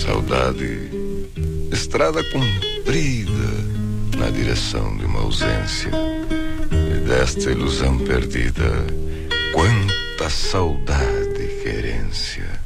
Saudade, estrada comprida na direção de uma ausência. E desta ilusão perdida, quanta saudade e querência.